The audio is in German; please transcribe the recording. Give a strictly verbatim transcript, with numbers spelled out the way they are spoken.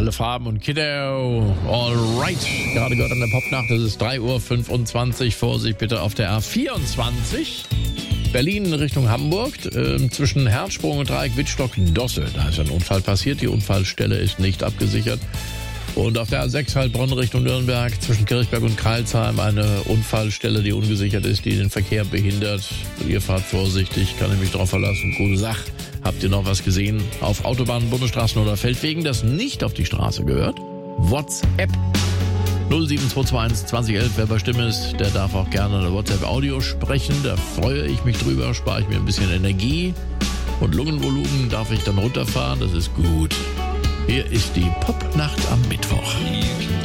alle Farben und Kiddo. Alright. Gerade gehört an der Popnacht. Es ist drei Uhr fünfundzwanzig. Vorsicht bitte auf der A vierundzwanzig. Berlin in Richtung Hamburg. Äh, zwischen Herzsprung und Dreieck Wittstock-Dosse. Da ist ein Unfall passiert. Die Unfallstelle ist nicht abgesichert. Und auf der A sechs Heilbronn Richtung Nürnberg zwischen Kirchberg und Kreilsheim eine Unfallstelle, die ungesichert ist, die den Verkehr behindert. Ihr fahrt vorsichtig, kann ich mich drauf verlassen. Gute Sache. Habt ihr noch was gesehen auf Autobahnen, Bundesstraßen oder Feldwegen, das nicht auf die Straße gehört? WhatsApp null sieben zwei zwei eins zwanzig elf. Wer bei Stimme ist, der darf auch gerne eine WhatsApp-Audio sprechen. Da freue ich mich drüber, spare ich mir ein bisschen Energie. Und Lungenvolumen darf ich dann runterfahren, das ist gut. Hier ist die Popnacht am Mittwoch.